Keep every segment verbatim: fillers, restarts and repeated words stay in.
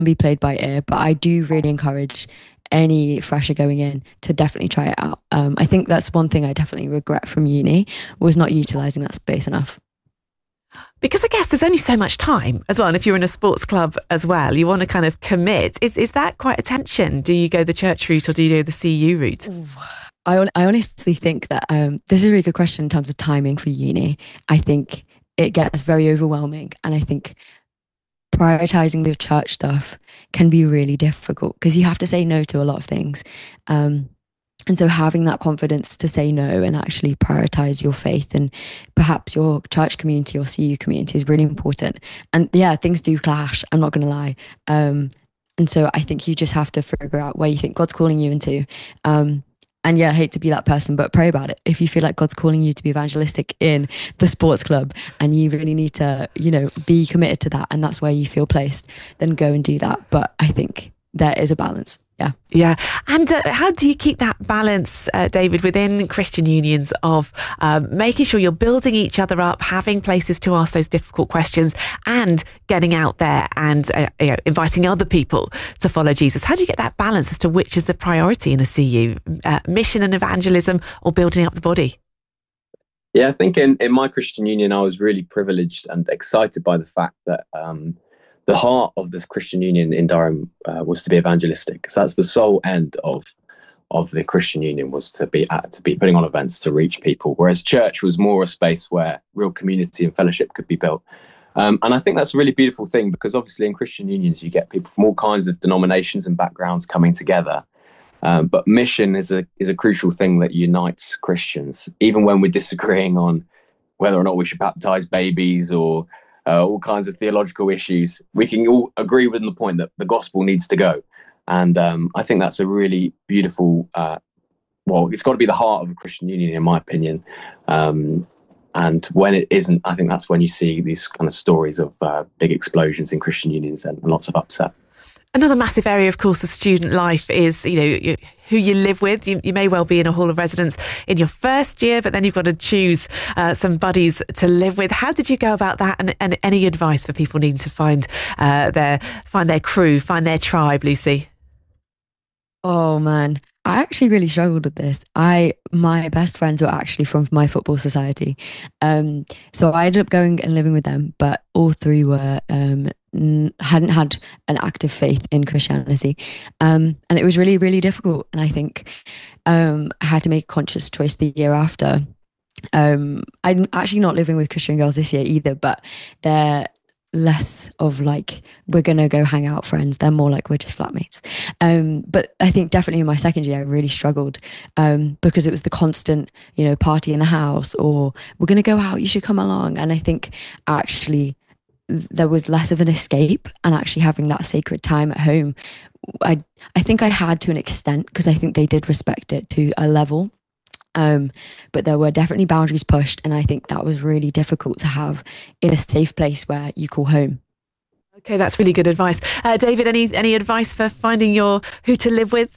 be played by ear, but I do really encourage any fresher going in to definitely try it out. Um, I think that's one thing I definitely regret from uni was not utilizing that space enough. Because I guess there's only so much time as well. And if you're in a sports club as well, you want to kind of commit. Is is that quite a tension? Do you go the church route or do you go the C U route? I, I honestly think that um, this is a really good question in terms of timing for uni. I think it gets very overwhelming. And I think prioritizing the church stuff can be really difficult because you have to say no to a lot of things. Um, and so having that confidence to say no and actually prioritize your faith and perhaps your church community or C U community is really important. And yeah, things do clash. I'm not going to lie. Um, and so I think you just have to figure out where you think God's calling you into. Um, And yeah, I hate to be that person, but pray about it. If you feel like God's calling you to be evangelistic in the sports club and you really need to, you know, be committed to that and that's where you feel placed, then go and do that. But I think there is a balance. Yeah. Yeah. And uh, how do you keep that balance, uh, David, within Christian unions of um, making sure you're building each other up, having places to ask those difficult questions and getting out there and uh, you know, inviting other people to follow Jesus? How do you get that balance as to which is the priority in a C U, uh, mission and evangelism or building up the body? Yeah, I think in, in my Christian union, I was really privileged and excited by the fact that um, the heart of this Christian union in Durham uh, was to be evangelistic. So that's the sole end of of the Christian union, was to be at, to be putting on events to reach people, whereas church was more a space where real community and fellowship could be built. Um, and I think that's a really beautiful thing because obviously in Christian unions, you get people from all kinds of denominations and backgrounds coming together. Um, but mission is a is a crucial thing that unites Christians, even when we're disagreeing on whether or not we should baptize babies or uh, all kinds of theological issues. We can all agree within the point that the gospel needs to go. And um, I think that's a really beautiful, uh, well, it's got to be the heart of a Christian union, in my opinion. Um, and when it isn't, I think that's when you see these kind of stories of uh, big explosions in Christian unions and lots of upset. Another massive area, of course, of student life is, you know, you, who you live with. You, you may well be in a hall of residence in your first year, but then you've got to choose uh, some buddies to live with. How did you go about that? And, and any advice for people needing to find uh, their find their crew, find their tribe, Lucy? Oh man, I actually really struggled with this. I my best friends were actually from my football society, um, so I ended up going and living with them. But all three were um, n- hadn't had an active faith in Christianity, um, and it was really really difficult. And I think um, I had to make a conscious choice the year after. Um, I'm actually not living with Christian girls this year either, but they're less of like we're gonna go hang out friends. They're more like we're just flatmates. Um, but I think definitely in my second year I really struggled um, because it was the constant, you know, party in the house or we're gonna go out, you should come along. And I think actually there was less of an escape and actually having that sacred time at home. I I think I had to an extent because I think they did respect it to a level. Um, but there were definitely boundaries pushed, and I think that was really difficult to have in a safe place where you call home. Okay, that's really good advice. Uh, David, any any advice for finding your who to live with?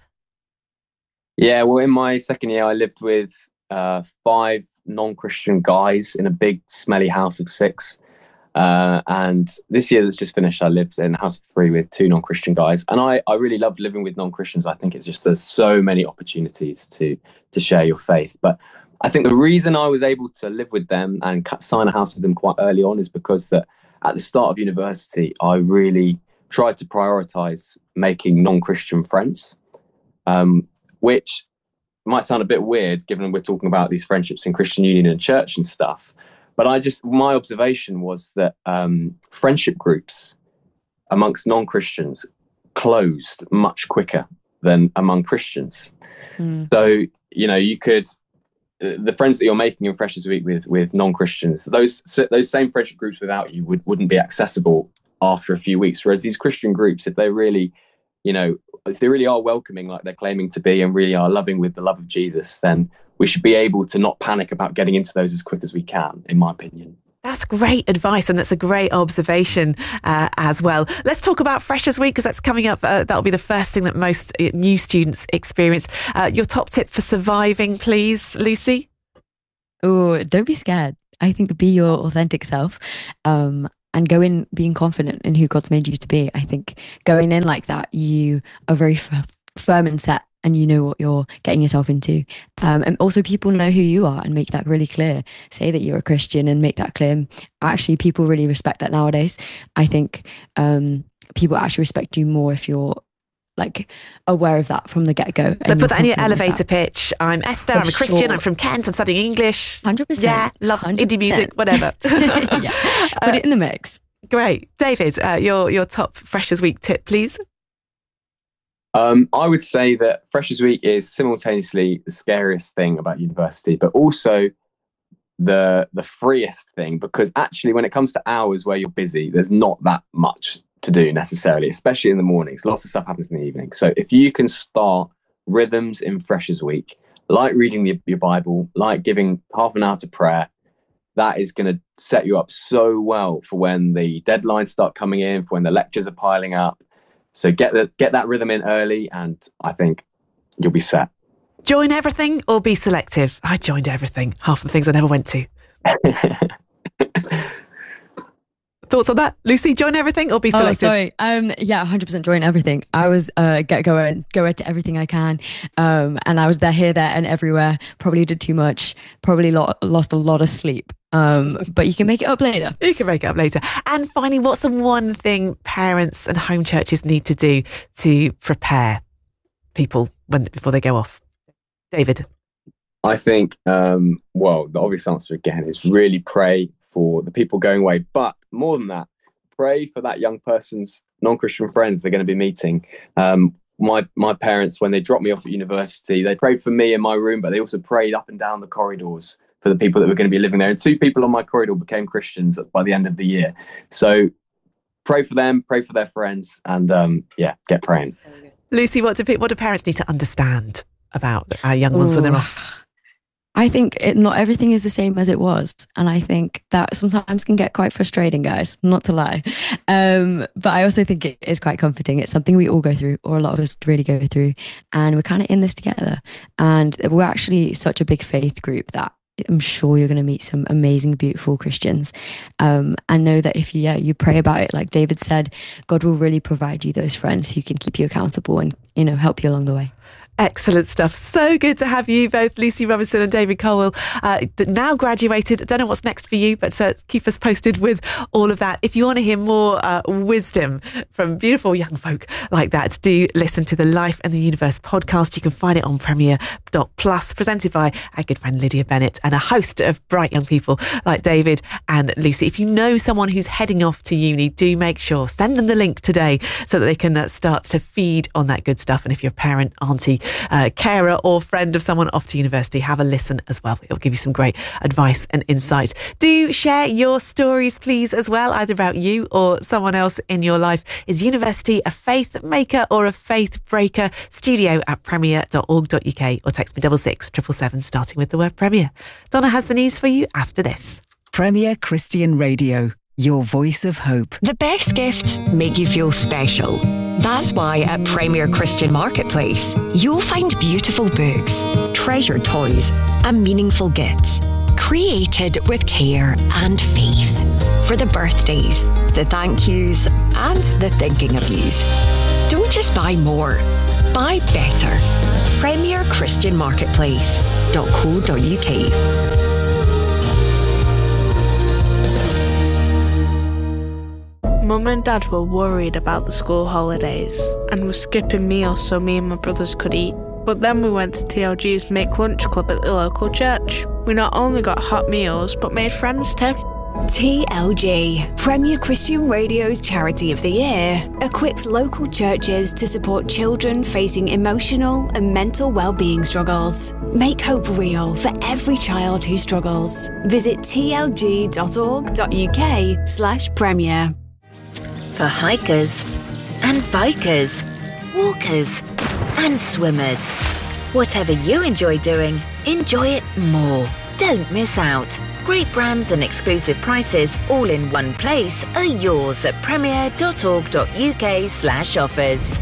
Yeah, well, in my second year, I lived with uh, five non-Christian guys in a big, smelly house of six. Uh, and this year that's just finished, I lived in a house of three with two non-Christian guys. And I, I really love living with non-Christians. I think it's just there's so many opportunities to to share your faith. But I think the reason I was able to live with them and sign a house with them quite early on is because that at the start of university, I really tried to prioritize making non-Christian friends, um, which might sound a bit weird given we're talking about these friendships in Christian Union and church and stuff. But I just, my observation was that um, friendship groups amongst non-Christians closed much quicker than among Christians. Mm. So, you know, you could, the friends that you're making in Freshers Week with with non-Christians, those those same friendship groups without you would, wouldn't be accessible after a few weeks. Whereas these Christian groups, if they really, you know, if they really are welcoming like they're claiming to be and really are loving with the love of Jesus, then we should be able to not panic about getting into those as quick as we can, in my opinion. That's great advice, and that's a great observation uh, as well. Let's talk about Freshers Week, because that's coming up. Uh, that'll be the first thing that most new students experience. Uh, your top tip for surviving, please, Lucy? Oh, don't be scared. I think be your authentic self. Um, and go in being confident in who God's made you to be. I think going in like that, you are very f- firm and set, and you know what you're getting yourself into. Um, and also people know who you are and make that really clear. Say that you're a Christian and make that clear. Actually, people really respect that nowadays. I think um, people actually respect you more if you're like aware of that from the get-go. So put that in your elevator pitch. I'm Esther, For I'm a Christian, sure. I'm from Kent, I'm studying English. one hundred percent. Yeah, love one hundred percent. indie music, whatever. Yeah. Put Uh, it in the mix. Great. David, uh, your, your top Freshers Week tip, please. Um, I would say that Freshers Week is simultaneously the scariest thing about university, but also the the freest thing, because actually when it comes to hours where you're busy, there's not that much to do necessarily, especially in the mornings. Lots of stuff happens in the evening. So if you can start rhythms in Freshers Week, like reading the, your Bible, like giving half an hour to prayer, that is going to set you up so well for when the deadlines start coming in, for when the lectures are piling up. So get the, get that rhythm in early, and I think you'll be set. Join everything or be selective? I joined everything. Half the things I never went to. Thoughts on that? Lucy, join everything or be Oh, selective? sorry. Um, yeah, one hundred percent join everything. I was uh, get going, go into everything I can. Um, and I was there, here, there and everywhere. Probably did too much. Probably lo- lost a lot of sleep. Um, but you can make it up later. You can make it up later. And finally, what's the one thing parents and home churches need to do to prepare people when before they go off? David? I think, um, well, the obvious answer again is really pray for the people going away. But more than that, pray for that young person's non-Christian friends they're going to be meeting. Um, my my parents, when they dropped me off at university, they prayed for me in my room, but they also prayed up and down the corridors for the people that were going to be living there. And two people on my corridor became Christians by the end of the year. So pray for them, pray for their friends, and um, yeah, get praying. Lucy, what do, what do parents need to understand about our young ones when they're Ooh. off? I think it, not everything is the same as it was. And I think that sometimes can get quite frustrating, guys, not to lie. Um, but I also think it is quite comforting. It's something we all go through, or a lot of us really go through. And we're kind of in this together. And we're actually such a big faith group that I'm sure you're going to meet some amazing, beautiful Christians. Um, and know that if you, yeah, you pray about it, like David said, God will really provide you those friends who can keep you accountable and, you know, help you along the way. Excellent stuff. So good to have you both, Lucy Robinson and David Colwell, uh, now graduated. I don't know what's next for you, but uh, keep us posted with all of that. If you want to hear more uh, wisdom from beautiful young folk like that, do listen to the Life and the Universe podcast. You can find it on premier dot plus, presented by our good friend Lydia Bennett and a host of bright young people like David and Lucy. If you know someone who's heading off to uni, do make sure, send them the link today so that they can uh, start to feed on that good stuff. And if you're a parent, auntie, Uh, carer or friend of someone off to university, have a listen as well. It'll give you some great advice and insight. Do share your stories, please, as well, either about you or someone else in your life. Is university a faith maker or a faith breaker? Studio at premier dot org dot uk or text me double six triple seven starting with the word Premier. Donna has the news for you after this. Premier Christian Radio, your voice of hope. The best gifts make you feel special. That's why at Premier Christian Marketplace, you'll find beautiful books, treasured toys, and meaningful gifts, created with care and faith. For the birthdays, the thank yous, and the thinking of yous. Don't just buy more, buy better. Premier Christian Marketplace dot co dot uk. Mum and Dad were worried about the school holidays and were skipping meals so me and my brothers could eat. But then we went to T L G's Make Lunch Club at the local church. We not only got hot meals, but made friends too. T L G, Premier Christian Radio's Charity of the Year, equips local churches to support children facing emotional and mental well-being struggles. Make hope real for every child who struggles. Visit t l g dot org dot u k slash premier. For hikers and bikers, walkers and swimmers. Whatever you enjoy doing, enjoy it more. Don't miss out. Great brands and exclusive prices all in one place are yours at premier dot org dot u k slash offers.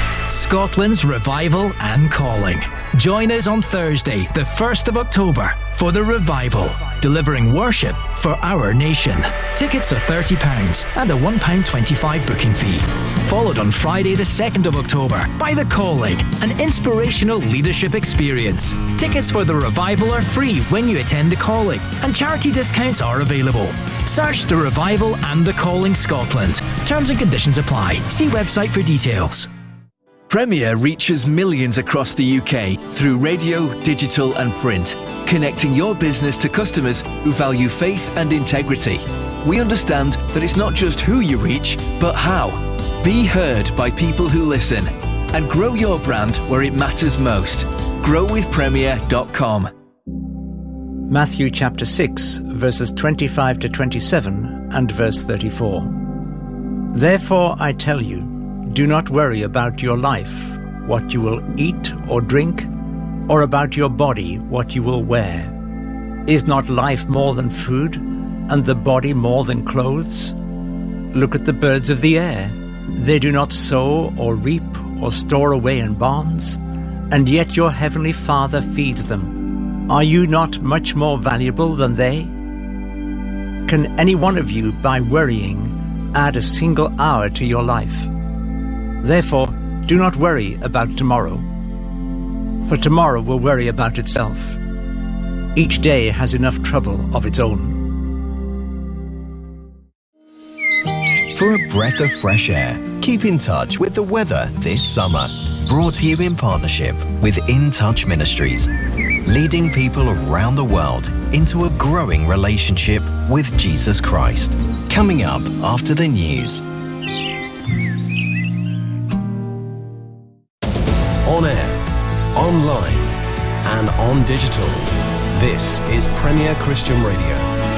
Scotland's revival and calling. Join us on Thursday, the first of October, for The Revival, delivering worship for our nation. Tickets are thirty pounds and a one pound twenty-five booking fee. Followed on Friday the second of October by The Calling, an inspirational leadership experience. Tickets for The Revival are free when you attend The Calling, and charity discounts are available. Search The Revival and The Calling Scotland. Terms and conditions apply. See website for details. Premier reaches millions across the U K through radio, digital and print, connecting your business to customers who value faith and integrity. We understand that it's not just who you reach, but how. Be heard by people who listen and grow your brand where it matters most. grow with premier dot com. Matthew chapter six, verses twenty-five to twenty-seven and verse thirty-four. Therefore I tell you, do not worry about your life, what you will eat or drink, or about your body, what you will wear. Is not life more than food, and the body more than clothes? Look at the birds of the air. They do not sow or reap or store away in barns, and yet your heavenly Father feeds them. Are you not much more valuable than they? Can any one of you, by worrying, add a single hour to your life? Therefore, do not worry about tomorrow, for tomorrow will worry about itself. Each day has enough trouble of its own. For a breath of fresh air, keep in touch with the weather this summer. Brought to you in partnership with In Touch Ministries, leading people around the world into a growing relationship with Jesus Christ. Coming up after the news. On air, online, and on digital. This is Premier Christian Radio.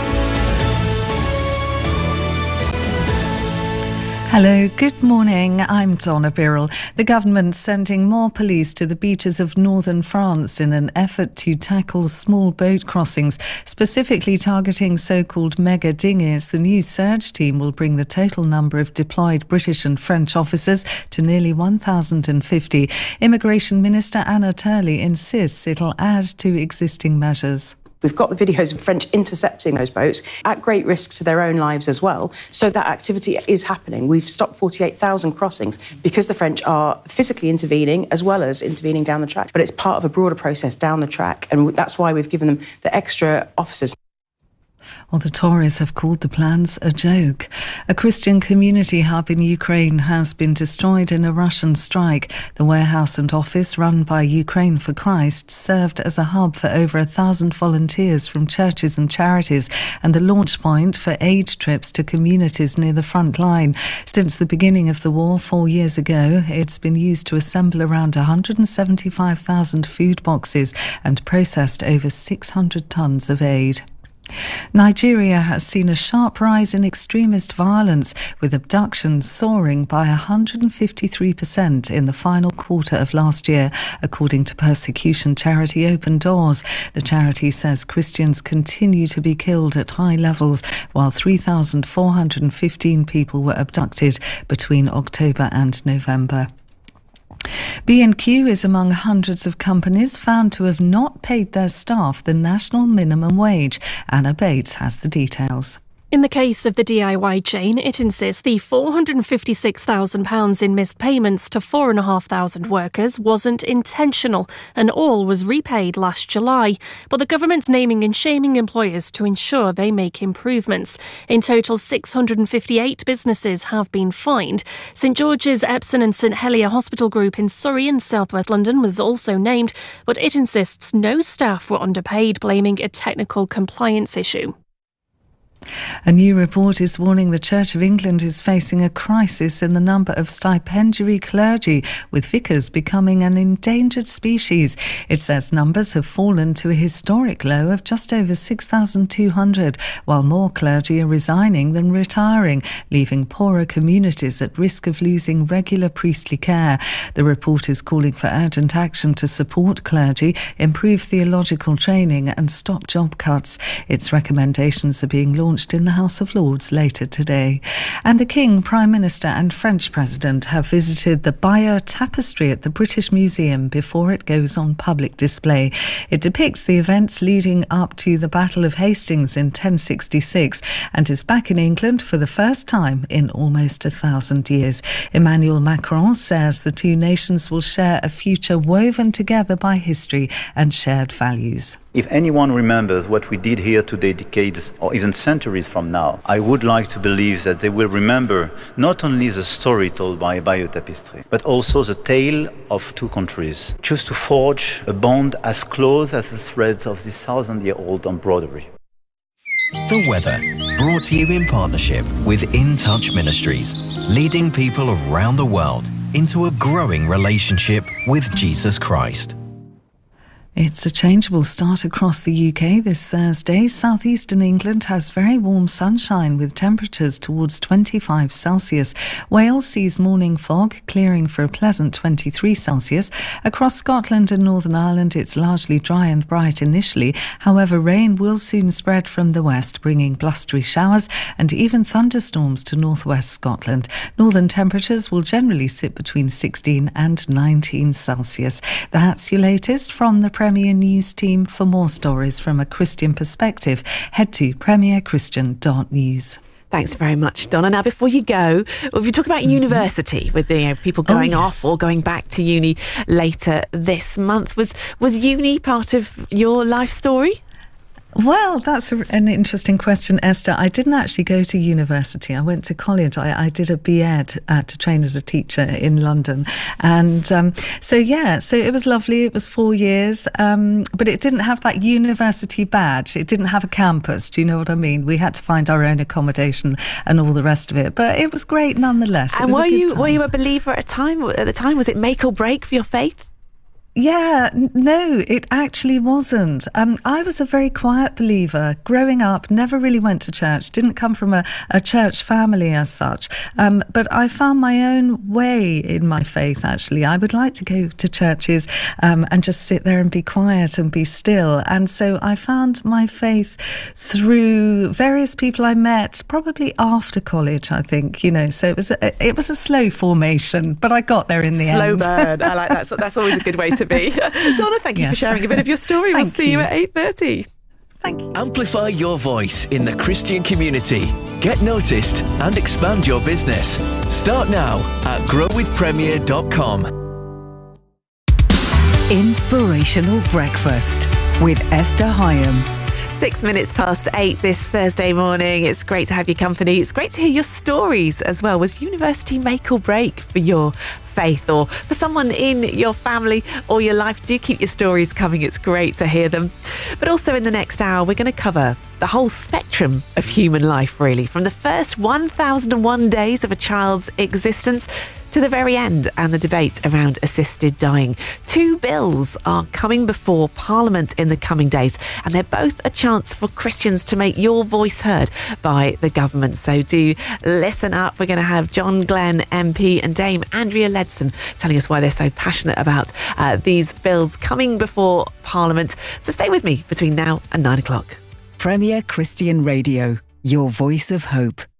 Hello, good morning. I'm Donna Birrell. The government's sending more police to the beaches of northern France in an effort to tackle small boat crossings, specifically targeting so-called mega dinghies. The new surge team will bring the total number of deployed British and French officers to nearly one thousand fifty. Immigration Minister Anna Turley insists it'll add to existing measures. We've got the videos of French intercepting those boats at great risk to their own lives as well. So that activity is happening. We've stopped forty-eight thousand crossings because the French are physically intervening as well as intervening down the track. But it's part of a broader process down the track, and that's why we've given them the extra officers. Well, the Tories have called the plans a joke. A Christian community hub in Ukraine has been destroyed in a Russian strike. The warehouse and office run by Ukraine for Christ served as a hub for over a thousand volunteers from churches and charities, and the launch point for aid trips to communities near the front line. Since the beginning of the war four years ago, it's been used to assemble around one hundred seventy-five thousand food boxes and processed over six hundred tonnes of aid. Nigeria has seen a sharp rise in extremist violence, with abductions soaring by one hundred fifty-three percent in the final quarter of last year, according to persecution charity Open Doors. The charity says Christians continue to be killed at high levels, while three thousand four hundred fifteen people were abducted between October and November. B and Q is among hundreds of companies found to have not paid their staff the national minimum wage. Anna Bates has the details. In the case of the D I Y chain, it insists the four hundred fifty-six thousand pounds in missed payments to four thousand five hundred workers wasn't intentional, and all was repaid last July. But the government's naming and shaming employers to ensure they make improvements. In total, six hundred fifty-eight businesses have been fined. St George's, Epsom and St Helier Hospital Group in Surrey and South West London was also named, but it insists no staff were underpaid, blaming a technical compliance issue. A new report is warning the Church of England is facing a crisis in the number of stipendiary clergy, with vicars becoming an endangered species. It says numbers have fallen to a historic low of just over six thousand two hundred, while more clergy are resigning than retiring, leaving poorer communities at risk of losing regular priestly care. The report is calling for urgent action to support clergy, improve theological training and stop job cuts. Its recommendations are being launched launched in the House of Lords later today. And the King, Prime Minister and French President have visited the Bayeux Tapestry at the British Museum before it goes on public display. It depicts the events leading up to the Battle of Hastings in ten sixty-six and is back in England for the first time in almost a thousand years. Emmanuel Macron says the two nations will share a future woven together by history and shared values. If anyone remembers what we did here today decades or even centuries from now, I would like to believe that they will remember not only the story told by Bayeux Tapestry, but also the tale of two countries. Choose to forge a bond as close as the threads of this thousand-year-old embroidery. The weather, brought to you in partnership with In Touch Ministries, leading people around the world into a growing relationship with Jesus Christ. It's a changeable start across the U K this Thursday. Southeastern England has very warm sunshine with temperatures towards twenty-five Celsius. Wales sees morning fog, clearing for a pleasant twenty-three Celsius. Across Scotland and Northern Ireland, it's largely dry and bright initially. However, rain will soon spread from the west, bringing blustery showers and even thunderstorms to northwest Scotland. Northern temperatures will generally sit between sixteen and nineteen Celsius. That's your latest from the Premier News team. For more stories from a Christian perspective, head to premier christian dot news. Thanks very much, Donna. Now, before you go, well, we talk about mm-hmm. university with the you know, people going oh, yes. off or going back to uni later this month. Was was uni part of your life story? Well, that's a, an interesting question, Esther. I didn't actually go to university. I went to college. I, I did a B Ed uh, to train as a teacher in London. And um, so, yeah, so it was lovely. It was four years, um, but it didn't have that university badge. It didn't have a campus. Do you know what I mean? We had to find our own accommodation and all the rest of it. But it was great nonetheless. It and was were a good you time. were you a believer at a time? At the time, was it make or break for your faith? Yeah, no, it actually wasn't. Um, I was a very quiet believer. Growing up, never really went to church, didn't come from a, a church family as such. Um, but I found my own way in my faith, actually. I would like to go to churches um, and just sit there and be quiet and be still. And so I found my faith through various people I met, probably after college, I think, you know. So it was a, it was a slow formation, but I got there in the slow end. Slow burn. I like that. So that's always a good way to be. Donna, thank you yes. for sharing a bit of your story. We'll see you, you at eight thirty. Thank you. Amplify your voice in the Christian community. Get noticed and expand your business. Start now at grow with premier dot com. Inspirational Breakfast with Esther Hyam. Six minutes past eight this Thursday morning. It's great to have your company. It's great to hear your stories as well. Was university make or break for your faith or for someone in your family or your life? Do keep your stories coming. It's great to hear them. But also in the next hour, we're going to cover the whole spectrum of human life, really, from the first one thousand one days of a child's existence to the very end and the debate around assisted dying. Two bills are coming before Parliament in the coming days, and they're both a chance for Christians to make your voice heard by the government. So do listen up. We're going to have John Glenn M P and Dame Andrea Ledson telling us why they're so passionate about uh, these bills coming before Parliament. So stay with me between now and nine o'clock. Premier Christian Radio, your voice of hope.